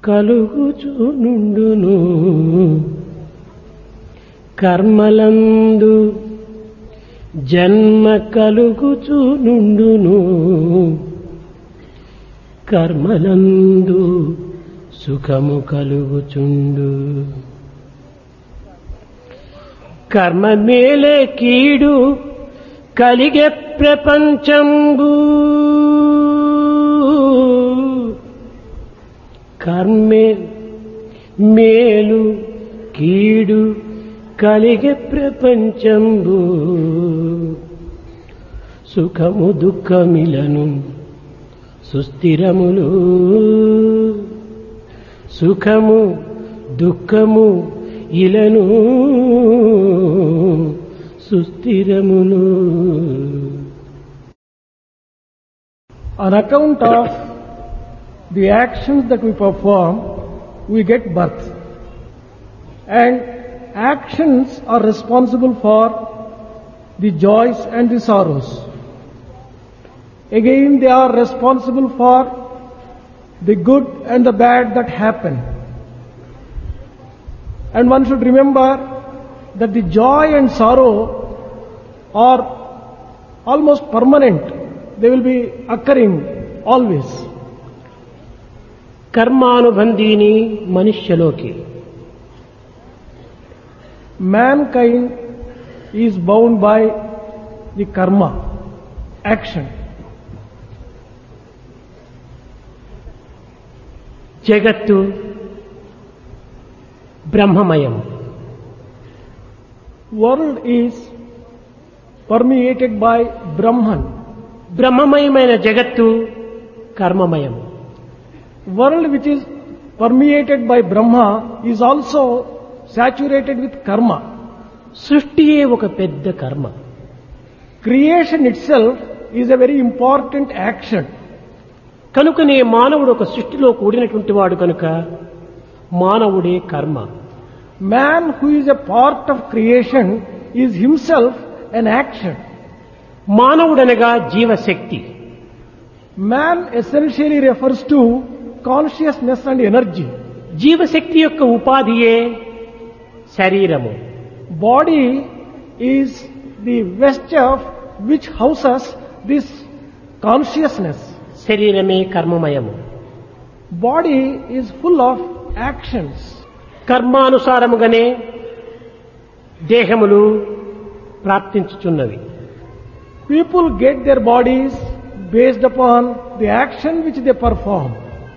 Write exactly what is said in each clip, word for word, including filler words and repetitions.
కలుగుచునుండును కర్మలందు జన్మ కలుగుచునుండును కర్మలందు సుఖము కలుగుచుండు కర్మ మేలే కీడు కలిగే ప్రపంచంబు కర్మే మేలు కీడు కలిగే ప్రపంచంబు సుఖము దుఃఖమిలను సుస్థిరములు సుఖము దుఃఖము ఇలను సుస్థిరములు. On account of the actions that we perform, we get birth. And actions are responsible for the joys and the sorrows. Again, they are responsible for the good and the bad that happen. And one should remember that the joy and sorrow are almost permanent. They will be occurring always. కర్మానుబంధీని మనుష్యలోకి Mankind is bound by the karma, action. జగత్తు బ్రహ్మమయం. World is permeated by Brahman. బ్రహ్మమయమైన జగత్తు కర్మమయం. World which is permeated by Brahma is also saturated with karma. సృష్టియే ఒక పెద్ద కర్మ. Creation itself is a very important action. కనుకనే మానవుడు ఒక సృష్టిలో కూడినటువంటి వాడు కనుక మానవుడే కర్మ. Man who is a part of creation is himself an action. మానవుడనగా జీవశక్తి. Man essentially refers to consciousness and energy. జీవశక్తి యొక్క ఉపాధియే శరీరము. Body is the vesture which houses this consciousness. శరీరమే కర్మమయము. Body is full of actions. కర్మానుసారముగానే దేహములు ప్రాప్తించుచున్నవి. People get their bodies based upon the action which they perform.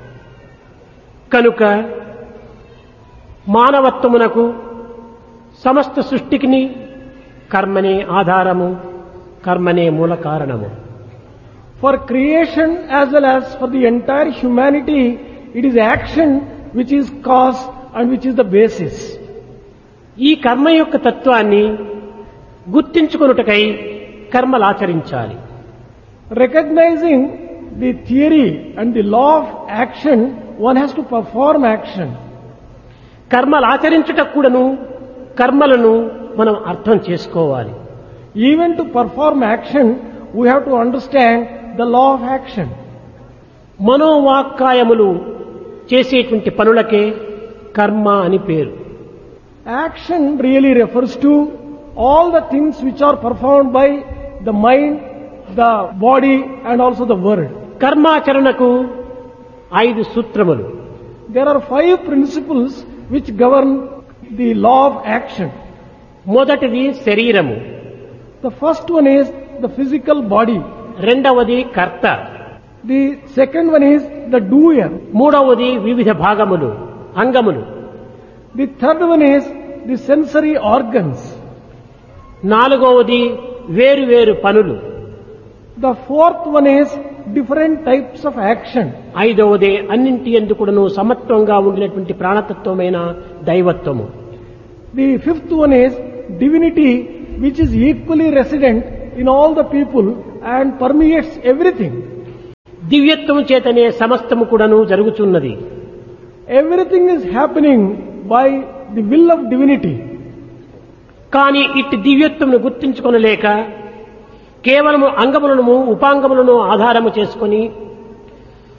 కనుక మానవత్వమునకు సమస్త సృష్టికిని కర్మనే ఆధారము, కర్మనే మూల కారణము. For creation as well as for the entire humanity, it is action which is cause and which is the basis. ఈ కర్మ యొక్క తత్వాన్ని గుర్తించుకొనుటకై కర్మలాచరించాలి. Recognizing the theory and the law of action, one has to perform action. కర్మలాచరించుటకు కూడాను కర్మలను మనం అర్థం చేసుకోవాలి. Even to perform action, we have to understand the law of action. మనోవాక్కాయములు చేసేటువంటి పనులకే కర్మ అని పేరు. Action really refers to all the things which are performed by the mind, the body and also the word. కర్మాచరణకు ఐదు సూత్రములు. There are five principles which govern the law of action. మొదటిది శరీరము. The first one is the physical body. రెండవది కర్త. The second one is the doer. మూడవది వివిధ భాగములు, అంగములు. The third one is the sensory organs. నాలుగవది వేరు వేరు పనులు. The fourth one is different types of action. ఐదవది అన్నింటి యందు కూడాను సమత్వంగా ఉండినటువంటి ప్రాణతత్వమైన దైవత్వము. The fifth one is divinity, which is equally resident in all the people and permeates everything. దివ్యత్వము చేతనే సమస్తము కూడాను జరుగుచున్నది. Everything is happening by the will of divinity. కానీ ఇట్టి దివ్యత్వమును గుర్తించుకొనలేక కేవలము అంగములను ఉపాంగములను ఆధారము చేసుకొని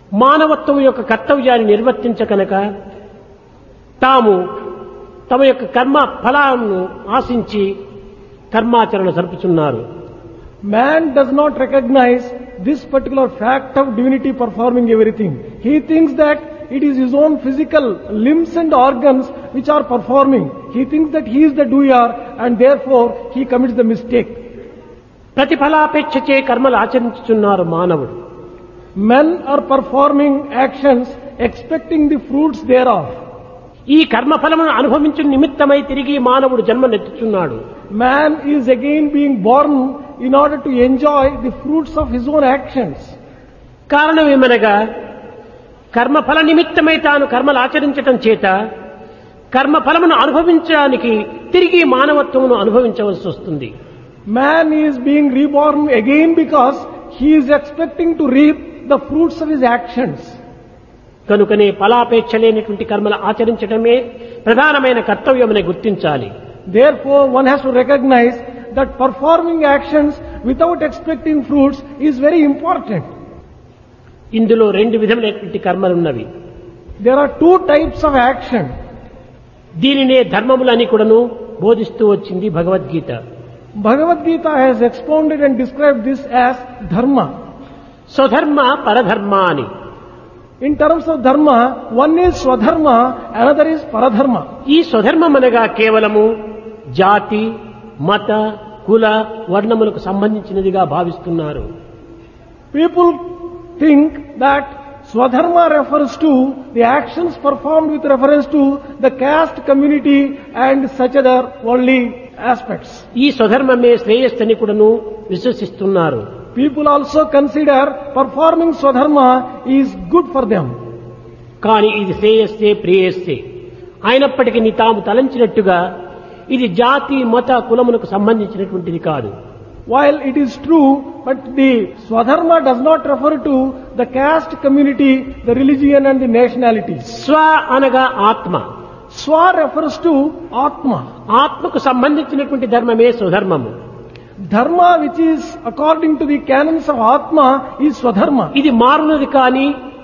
మానవత్వం యొక్క కర్తవ్యాన్ని నిర్వర్తించకనక తాము తమ యొక్క కర్మ ఫలాలను ఆశించి కర్మాచరణ జరుపుతున్నారు. Man does not recognize this particular fact of divinity performing everything. He thinks that it is his own physical limbs and organs which are performing. He thinks that he is the doer and therefore he commits the mistake. ప్రతిఫలాపేక్షచే కర్మలు ఆచరించుచున్నారు మానవుడు. Men are performing actions expecting the fruits thereof. ఈ కర్మఫలమును అనుభవించు నిమిత్తమై తిరిగి మానవుడు జన్మనెత్తుచున్నాడు. Man is again being born in order to enjoy the fruits of his own actions. కారణం ఏమనగా కర్మఫల నిమిత్తమై తాను కర్మలు ఆచరించటం చేత కర్మఫలమును అనుభవించడానికి తిరిగి మానవత్వమును అనుభవించవలసి వస్తుంది. Man is being reborn again because he is expecting to reap the fruits of his actions. కనుకనే ఫలాపేక్ష లేనటువంటి కర్మలు ఆచరించడమే ప్రధానమైన కర్తవ్యమని గుర్తించాలి. Therefore, one has to recognize that performing actions without expecting fruits is very important. ఇందులో రెండు విధములైనటువంటి కర్మలున్నవి. There are two types of action. దీనినే ధర్మములని కూడాను బోధిస్తూ వచ్చింది Bhagavad Gita. Bhagavad Gita has expounded and described this as dharma. స్వధర్మ పరధర్మ అని. In terms of dharma, one is swadharma, another is paradharma. ఈ స్వధర్మం అనగా కేవలము జాతి, మత, కుల, వర్ణములకు సంబంధించినదిగా భావిస్తున్నారు. People think that swadharma refers to the actions performed with reference to the caste community and such other worldly aspects. ఈ స్వధర్మమే శ్రేయస్సుని కూడాను విశ్వసిస్తున్నారు. People also consider performing swadharma is good for them. కానీ ఇది శ్రేయస్సే ప్రేయస్సే అయినప్పటికీ తాము తలంచినట్టుగా ఇది జాతి, మత, కులములకు సంబంధించినటువంటిది కాదు. While it is true, but the swadharma does not refer to the caste community, the religion and the nationality. స్వ అనగా ఆత్మ. Swa refers to Atma. ఆత్మకు సంబంధించినటువంటి ధర్మమే స్వధర్మము. Dharma which is according to the canons of Atma is Swadharma. ఇది మారునది కానీ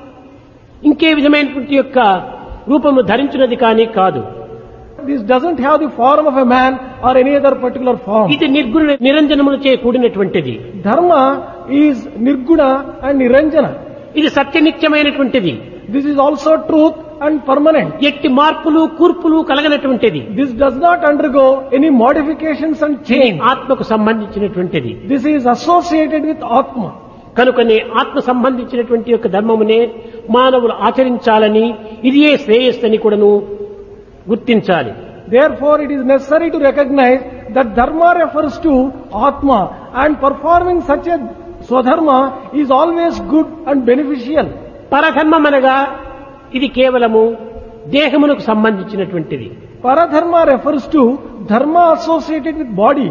ఇంకే విధమైనటువంటి యొక్క రూపము ధరించినది కానీ కాదు. This doesn't have the form of a man or any other particular form. ఇది నిర్గుణ నిరంజనములచే కూడినటువంటిది. Dharma is Nirguna and Niranjana. ఇది సత్యనిత్యమైనటువంటిది. This is also truth and permanent. ఎట్టి మార్పులు కూర్పులు కలగనటువంటిది. This does not undergo any modifications and ఇది change. ఆత్మకు సంబంధించినటువంటిది. This is associated with Atma. కనుకనే ఆత్మ సంబంధించినటువంటి యొక్క ధర్మమునే మానవులు ఆచరించాలని ఇదియే శ్రేయస్సుని కూడాను గుర్తించాలి. Therefore, it is necessary to recognize that Dharma refers to Atma and performing such a Swadharma is always good and beneficial. పరధర్మం అనగా ఇది కేవలము దేహమునకు సంబంధించినటువంటిది. Paradharma refers to Dharma associated with body.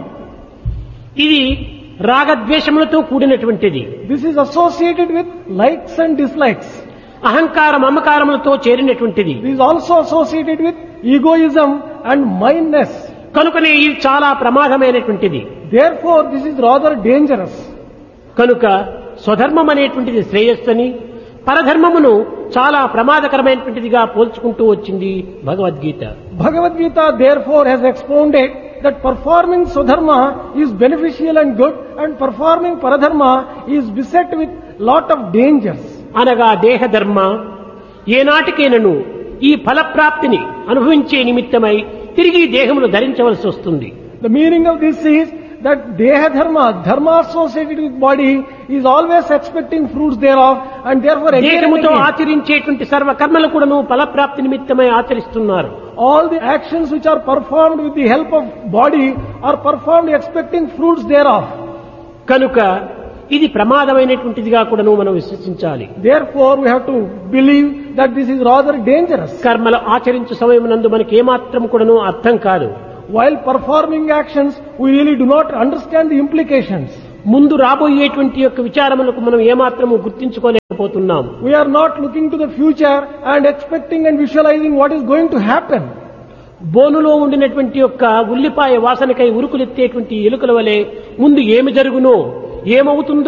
ఇది రాగద్వేషములతో కూడినటువంటిది. This is associated with likes and dislikes. అహంకార మమకారములతో చేరినటువంటిది. This is also associated with egoism and mindness. కనుకనే ఇది చాలా ప్రమాదమైనటువంటిది. Therefore, this is rather dangerous. కనుక స్వధర్మం అనేటువంటిది శ్రేయస్సుని, పరధర్మమును చాలా ప్రమాదకరమైనటువంటిదిగా పోల్చుకుంటూ వచ్చింది Bhagavad Gita. Bhagavad Gita therefore has expounded that performing Swadharma is beneficial and good and performing Paradharma is beset with lot of dangers. అనగా దేహధర్మ ఏనాటికైనను ఈ ఫలప్రాప్తిని అనుభవించే నిమిత్తమై తిరిగి దేహమును ధరించవలసి వస్తుంది. The meaning of this is that Deha Dharma, Dharma associated with body, is always expecting fruits thereof and therefore again and దేహముతో again, ఆచరించేటువంటి సర్వ కర్మలు కూడాను ఫలప్రాప్తి నిమిత్తమై ఆచరిస్తున్నారు. all the actions which are performed with the help of body are performed expecting fruits thereof. కనుక ఇది ప్రమాదమైనటువంటిదిగా కూడాను మనం విశ్వసించాలి. Therefore, we have to believe that this is rather dangerous. కర్మలు ఆచరించు సమయమునందు మనకి ఏమాత్రం కూడాను అర్థం కాదు. While performing actions, we really do not understand the implications. ముందు రాబోయేటువంటి యొక్క విచారములకు మనం ఏమాత్రము గుర్తించుకోలేకపోతున్నాం. We are not looking to the future and expecting and visualizing what is going to happen. బోనులో ఉండినటువంటి యొక్క ఉల్లిపాయ వాసనకై ఉరుకులెత్తేటువంటి ఎలుకల వలె ముందు ఏమి జరుగునో, ఏమవుతుందో,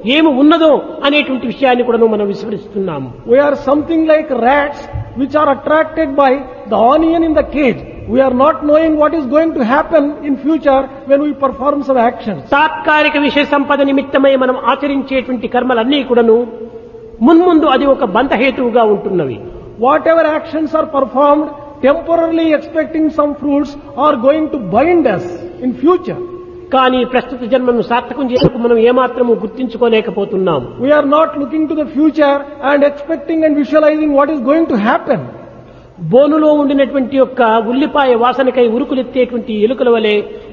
ఏమి ఉన్నదో అనేటువంటి విషయాన్ని కూడా మనం విస్మరిస్తున్నాము. We are something like rats which are attracted by the onion in the cage. We are not knowing what is going to happen in future when we perform some actions. తాత్కాలిక విషయ సంపద నిమిత్తమై మనం ఆచరించేటువంటి కర్మలన్నీ కూడాను మున్ముందు అది ఒక బంధహేతువుగా ఉంటున్నవి. Whatever actions are performed temporarily expecting some fruits are going to bind us in future. కానీ ప్రస్తుత జన్మను సార్థకం చేయడానికి మనం ఏమాత్రము గుర్తించుకోలేకపోతున్నాం. We are not looking to the future and expecting and visualizing what is going to happen. బోనులో ఉండినటువంటి యొక్క ఉల్లిపాయ వాసనకై ఉరుకులెత్తేటువంటి ఎలుకల వలె